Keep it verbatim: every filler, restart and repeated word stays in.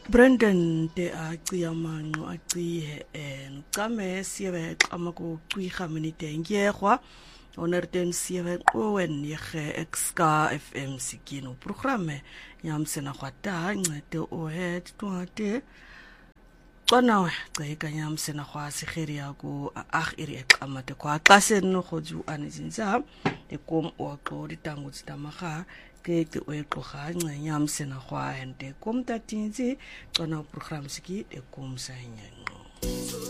Brendan de aciya manqo acihe en qame siebe qama ku qiga minute ngiyehwa onerten siebe qowen yege exka F M sikino programme yamsena khwata ncede ohead twate Qanawe ceka yamsena khwasi khiria ku ag iri eqamate kwa xasen no khoju anizinza ekom oqo ditangu tsitamaga ke ke o eqoga ncenya yamsena khwa ente kom tatinzi qana program siki ekom sa nyengo